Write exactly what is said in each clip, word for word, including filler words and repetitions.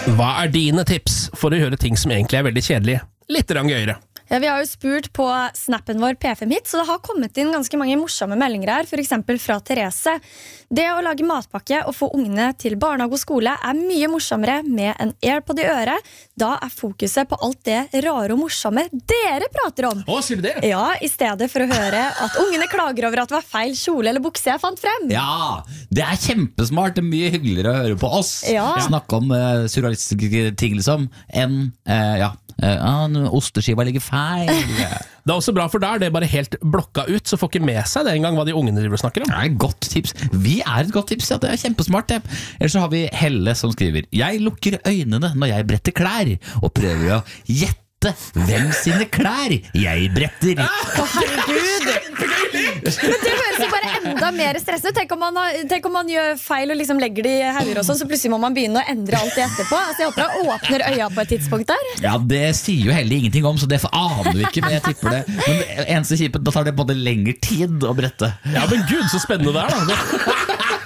Hva er dine tips for å gjøre ting som egentlig er veldig kjedelige litt gøyere? Ja, vi har jo spurt på snappen vår P fem hit, så det har kommet inn ganske mange morsomme meldinger her, for eksempel fra Therese. Det å lage matpakke og få ungene til barnehage og skole er mye morsommere med en AirPod i øret. Da er fokuset på alt det rare og morsomme dere prater om. Å, sier du det? Ja, i stedet for å høre at ungene klager over at det var feil kjole eller bukse jeg fant frem. Ja, det er kjempesmart. Det er mye hyggeligere å høre på oss. Ja. Snakke om uh, surrealistiske ting liksom, enn uh, ja, uh, osteskiva ligger feil. Det er også bra, for da er det bare helt blokka ut, så får ikke med seg det en gang hva de ungene driver og snakker om. Det er et godt tips. Vi er et godt tips, ja, det er kjempesmart det. Ellers så har vi Helle som skriver: Jeg lukker øynene når jeg bretter klær, og prøver å gjette hvem sine klær jeg bretter. Å, herregud! Men det høres jo bare enda mer stressende. Tenk om man, har, tenk om man gjør feil og liksom legger det i hauger og sånn, så plutselig må man begynne å endre alt det etterpå. Altså, jeg håper jeg åpner øya på et tidspunkt der. Ja, det sier jo Helle ingenting om, så det aner vi ikke, men jeg tipper det. Men det eneste kjipet, da tar det både lengre tid å brette. Ja, men gud, så spennende det er da.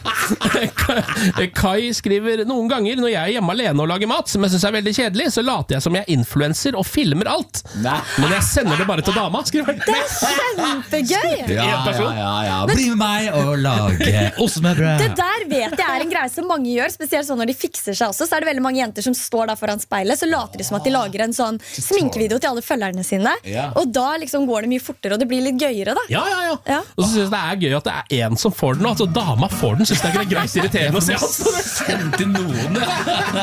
Kai skriver: Noen ganger når jeg er hjemme alene og lager mat som jeg synes er veldig kjedelig, så later jeg som jeg er influencer og filmer alt. Nei. Men jeg sender det bare til dama, skriver han. Det er kjempegøy! Ja, ja, ja, ja. Bli med meg og lage ostemørbrød. Det der vet jeg er en greie som mange gjør, spesielt sånn når de fikser seg også. Så er det veldig mange jenter som står der foran speilet, så later de som at de lager en sånn sminkevideo til alle følgerne sine. Ja. Og da liksom går det mye fortere, og det blir litt gøyere da. Ja, ja, ja, Ja. Og så synes jeg det er gøy at det er en som får den, og altså dama får den. Synes det er greit irriterende å se. Send til noen.